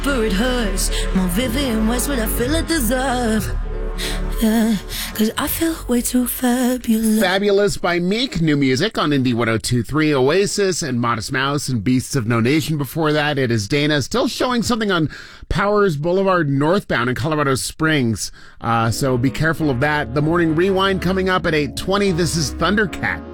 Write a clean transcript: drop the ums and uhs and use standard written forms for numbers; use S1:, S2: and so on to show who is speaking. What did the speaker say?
S1: deeper it hurts. More vivid and worse what I feel I deserve. Yeah, cause I feel way too fabulous.
S2: Fabulous by Meek, new music on Indie 102.3. Oasis and Modest Mouse and Beasts of No Nation before that. It is Dana, still showing something on Powers Boulevard northbound in Colorado Springs. So be careful of that. The Morning Rewind coming up at 8:20. This is Thundercat.